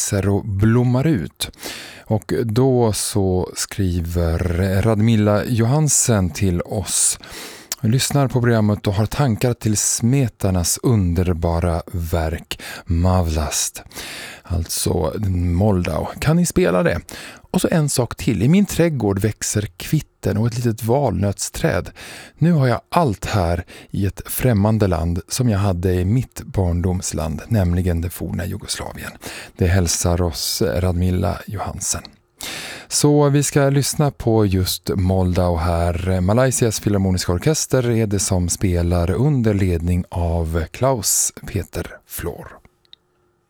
och blommar ut. Och då så skriver Radmila Johansen till oss. Lyssnar på programmet och har tankar till Smetanas underbara verk Mavlast. Alltså Moldau. Kan ni spela det? Och så en sak till. I min trädgård växer kvitten och ett litet valnötsträd. Nu har jag allt här i ett främmande land som jag hade i mitt barndomsland, nämligen det forna Jugoslavien. Det hälsar oss Radmila Johansen. Så vi ska lyssna på just Moldau här. Malaysias filharmoniska orkester är det som spelar under ledning av Klaus Peter Flor.